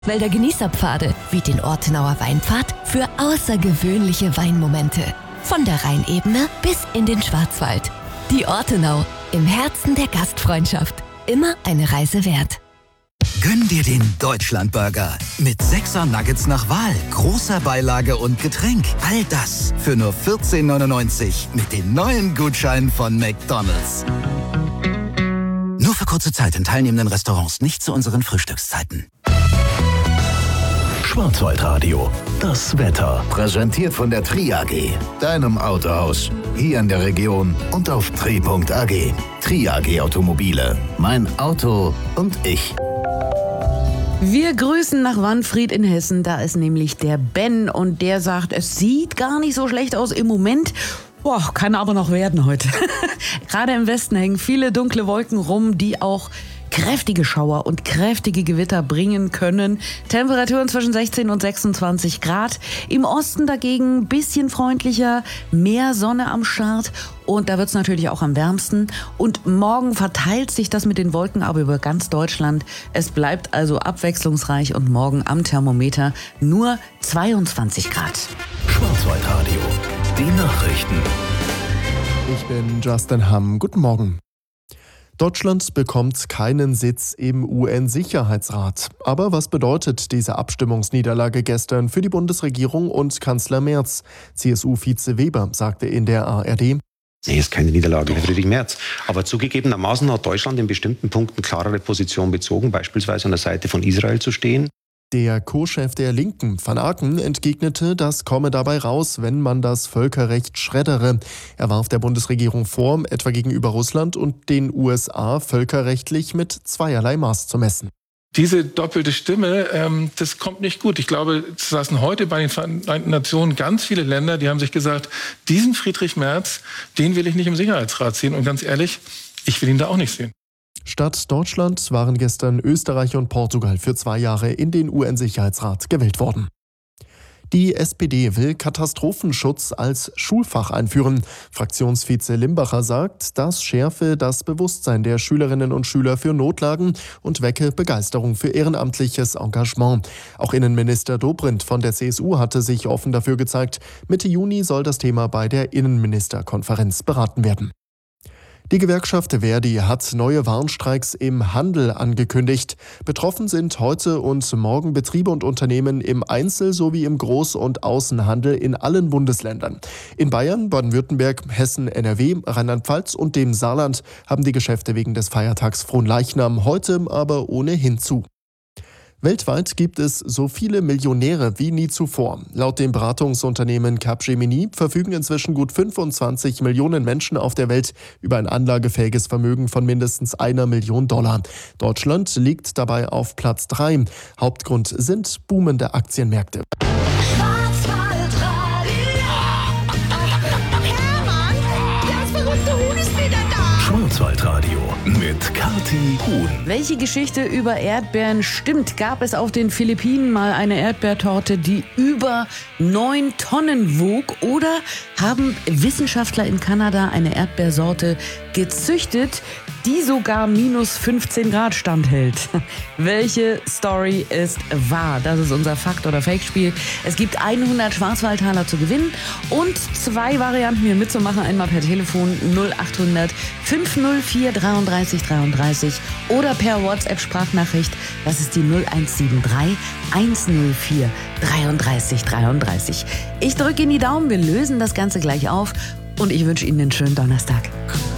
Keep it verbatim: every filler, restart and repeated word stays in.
Wälder Genießerpfade wie den Ortenauer Weinpfad für außergewöhnliche Weinmomente. Von der Rheinebene bis in den Schwarzwald. Die Ortenau, im Herzen der Gastfreundschaft. Immer eine Reise wert. Gönn dir den Deutschlandburger mit sechser Nuggets nach Wahl, großer Beilage und Getränk. All das für nur vierzehn neunundneunzig mit den neuen Gutscheinen von McDonald's. Nur für kurze Zeit in teilnehmenden Restaurants, nicht zu unseren Frühstückszeiten. Schwarzwaldradio, das Wetter. Präsentiert von der Tri A G, deinem Autohaus. Hier in der Region und auf tri punkt a g. Tri A G Automobile. Mein Auto und ich. Wir grüßen nach Wanfried in Hessen. Da ist nämlich der Ben und der sagt, es sieht gar nicht so schlecht aus im Moment. Boah, kann aber noch werden heute. Gerade im Westen hängen viele dunkle Wolken rum, die auch kräftige Schauer und kräftige Gewitter bringen können. Temperaturen zwischen sechzehn und sechsundzwanzig Grad. Im Osten dagegen ein bisschen freundlicher, mehr Sonne am Start. Und da wird es natürlich auch am wärmsten. Und morgen verteilt sich das mit den Wolken aber über ganz Deutschland. Es bleibt also abwechslungsreich und morgen am Thermometer nur zweiundzwanzig Grad. Schwarzwaldradio, die Nachrichten. Ich bin Justin Hamm. Guten Morgen. Deutschland bekommt keinen Sitz im U N-Sicherheitsrat. Aber was bedeutet diese Abstimmungsniederlage gestern für die Bundesregierung und Kanzler Merz? C S U-Vize Weber sagte in der A R D: Nee, ist keine Niederlage für Friedrich Merz. Aber zugegebenermaßen hat Deutschland in bestimmten Punkten klarere Position bezogen, beispielsweise an der Seite von Israel zu stehen. Der Co-Chef der Linken, Van Aken, entgegnete, das komme dabei raus, wenn man das Völkerrecht schreddere. Er warf der Bundesregierung vor, etwa gegenüber Russland und den U S A völkerrechtlich mit zweierlei Maß zu messen. Diese doppelte Stimme, ähm, das kommt nicht gut. Ich glaube, es saßen heute bei den Vereinten Nationen ganz viele Länder, die haben sich gesagt, diesen Friedrich Merz, den will ich nicht im Sicherheitsrat sehen. Und ganz ehrlich, ich will ihn da auch nicht sehen. Statt Deutschland waren gestern Österreich und Portugal für zwei Jahre in den U N-Sicherheitsrat gewählt worden. Die S P D will Katastrophenschutz als Schulfach einführen. Fraktionsvize Limbacher sagt, das schärfe das Bewusstsein der Schülerinnen und Schüler für Notlagen und wecke Begeisterung für ehrenamtliches Engagement. Auch Innenminister Dobrindt von der C S U hatte sich offen dafür gezeigt. Mitte Juni soll das Thema bei der Innenministerkonferenz beraten werden. Die Gewerkschaft ver.di hat neue Warnstreiks im Handel angekündigt. Betroffen sind heute und morgen Betriebe und Unternehmen im Einzel- sowie im Groß- und Außenhandel in allen Bundesländern. In Bayern, Baden-Württemberg, Hessen, N R W, Rheinland-Pfalz und dem Saarland haben die Geschäfte wegen des Feiertags Fronleichnam heute aber ohnehin zu. Weltweit gibt es so viele Millionäre wie nie zuvor. Laut dem Beratungsunternehmen Capgemini verfügen inzwischen gut fünfundzwanzig Millionen Menschen auf der Welt über ein anlagefähiges Vermögen von mindestens einer Million Dollar. Deutschland liegt dabei auf Platz drei. Hauptgrund sind boomende Aktienmärkte. Schwarzwaldradio mit Kathi Huhn. Welche Geschichte über Erdbeeren stimmt? Gab es auf den Philippinen mal eine Erdbeertorte, die über neun Tonnen wog? Oder haben Wissenschaftler in Kanada eine Erdbeersorte gezüchtet, die sogar minus fünfzehn Grad standhält? Welche Story ist wahr? Das ist unser Fakt- oder Fake-Spiel. Es gibt hundert Schwarzwaldtaler zu gewinnen und zwei Varianten, hier mitzumachen. Einmal per Telefon null achthundert fünfhundertvier dreiunddreißig dreiunddreißig oder per WhatsApp-Sprachnachricht. Das ist die null eins sieben drei hundertvier dreiunddreißig dreiunddreißig. Ich drücke Ihnen die Daumen, wir lösen das Ganze gleich auf und ich wünsche Ihnen einen schönen Donnerstag.